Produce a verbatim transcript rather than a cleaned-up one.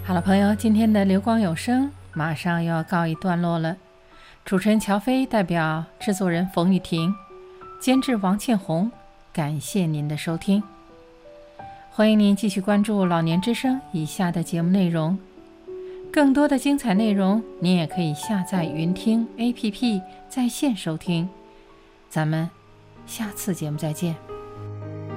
好了，朋友，今天的流光有声马上又要告一段落了。主持人乔飞代表制作人冯雨婷，监制王倩红，感谢您的收听。欢迎您继续关注老年之声以下的节目内容，更多的精彩内容您也可以下载云听 A P P 在线收听。咱们下次节目再见。